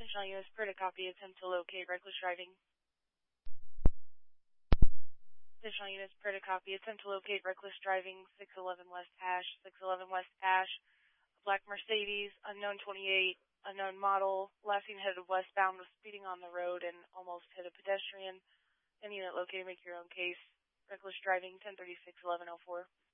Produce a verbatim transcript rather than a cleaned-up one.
Attention all units, per to copy, attempt to locate reckless driving. Attention all units, per to copy, attempt to locate reckless driving, six eleven West Ash, six eleven West Ash, a black Mercedes, unknown twenty-eight, unknown model, last seen headed westbound, was speeding on the road and almost hit a pedestrian. Any unit located, make your own case. Reckless driving, ten thirty-six eleven oh four.